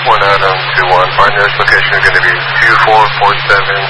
1 Adam 21. My nearest location is going to be 2447